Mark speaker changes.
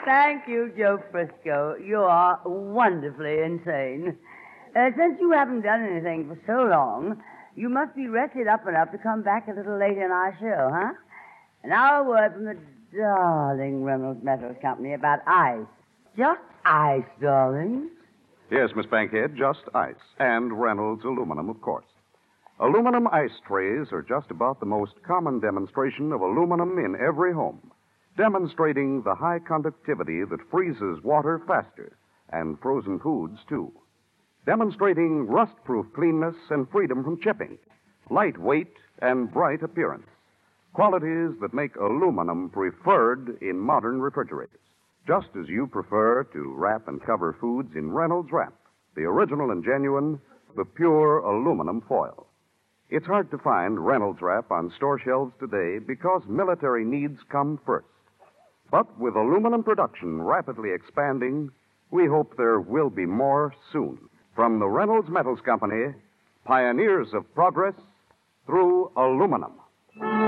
Speaker 1: Thank you, Joe Frisco. You are wonderfully insane. Since you haven't done anything for so long, you must be rested up enough to come back a little later in our show, huh? Now a word from the darling Reynolds Metals Company about ice. Just ice, darling.
Speaker 2: Yes, Miss Bankhead, just ice. And Reynolds aluminum, of course. Aluminum ice trays are just about the most common demonstration of aluminum in every home, demonstrating the high conductivity that freezes water faster, and frozen foods, too. Demonstrating rust-proof cleanness and freedom from chipping, lightweight and bright appearance, qualities that make aluminum preferred in modern refrigerators, just as you prefer to wrap and cover foods in Reynolds Wrap, the original and genuine, the pure aluminum foil. It's hard to find Reynolds Wrap on store shelves today because military needs come first. But with aluminum production rapidly expanding, we hope there will be more soon. From the Reynolds Metals Company, pioneers of progress through aluminum.